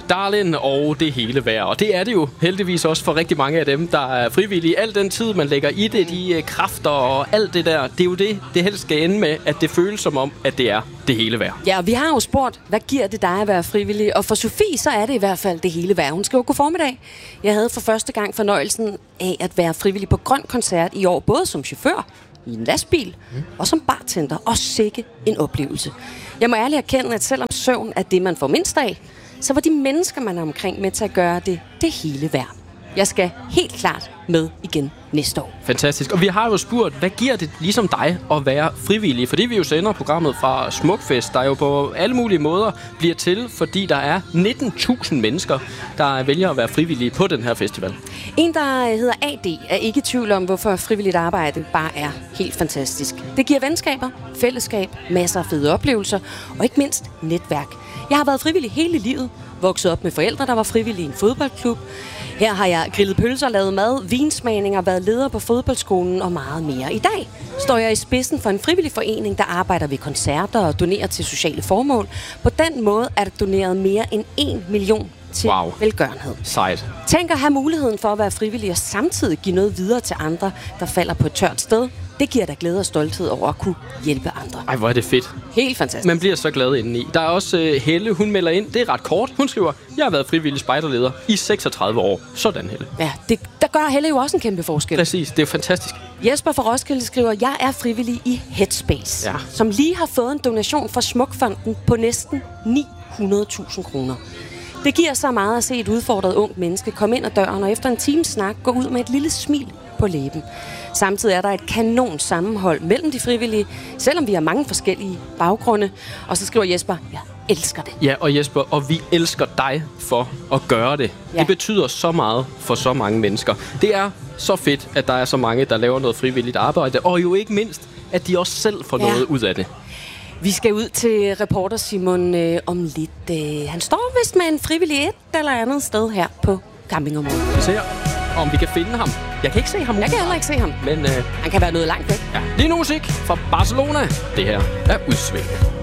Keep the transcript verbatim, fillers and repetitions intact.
Darlin og det hele værd. Og det er det jo heldigvis også for rigtig mange af dem, der er frivillige. Al den tid, man lægger i det, de kræfter og alt det der, det er jo det, det helst skal ende med, at det føles som om, at det er det hele værd. Ja, og vi har jo spurgt, hvad giver det dig at være frivillig? Og for Sofie, så er det i hvert fald det hele værd. Hun skriver, god formiddag. Jeg havde for første gang fornøjelsen af at være frivillig på Grøn Koncert i år, både som chauffør i en lastbil mm. og som bartender. Og sikke en oplevelse. Jeg må ærligt erkende, at selvom søvn er det, man får mindst af, så var de mennesker, man er omkring, med til at gøre det det hele værd. Jeg skal helt klart med igen næste år. Fantastisk. Og vi har jo spurgt, hvad giver det ligesom dig at være frivillig? Fordi vi jo sender programmet fra Smukfest, der jo på alle mulige måder bliver til, fordi der er nitten tusind mennesker, der vælger at være frivillige på den her festival. En, der hedder A D, er ikke i tvivl om, hvorfor frivilligt arbejde bare er helt fantastisk. Det giver venskaber, fællesskab, masser af fede oplevelser og ikke mindst netværk. Jeg har været frivillig hele livet, vokset op med forældre, der var frivillige i en fodboldklub. Her har jeg grillet pølser, lavet mad, vinsmagninger, været leder på fodboldskolen og meget mere. I dag står jeg i spidsen for en frivillig forening, der arbejder ved koncerter og donerer til sociale formål. På den måde er der doneret mere end en million til wow. velgørenhed. Sejt. Tænk at have muligheden for at være frivillig og samtidig give noget videre til andre, der falder på et tørt sted. Det giver dig glæde og stolthed over at kunne hjælpe andre. Ej, hvor er det fedt. Helt fantastisk. Man bliver så glad indeni. Der er også uh, Helle, hun melder ind. Det er ret kort. Hun skriver, jeg har været frivillig spejderleder i seksogtredive år. Sådan, Helle. Ja, det, der gør Helle jo også en kæmpe forskel. Præcis, det er fantastisk. Jesper fra Roskilde skriver, jeg er frivillig i Headspace, ja. som lige har fået en donation fra Smukfonden på næsten ni hundrede tusind kroner. Det giver så meget at se et udfordret ungt menneske komme ind ad døren og efter en times snak gå ud med et lille smil på læben. Samtidig er der et kanon sammenhold mellem de frivillige, selvom vi har mange forskellige baggrunde. Og så skriver Jesper, jeg elsker det. Ja, og Jesper, og vi elsker dig for at gøre det. Ja. Det betyder så meget for så mange mennesker. Det er så fedt, at der er så mange, der laver noget frivilligt arbejde, og jo ikke mindst, at de også selv får ja. noget ud af det. Vi skal ud til reporter Simon øh, om lidt. Øh, han står vist med en frivillig et eller andet sted her på campingområdet. Vi ser, om vi kan finde ham. Jeg kan ikke se ham. Jeg kan heller ikke se ham. Men øh, han kan være noget langt væk. Ja. Lige nu musik fra Barcelona. Det her er Udsving.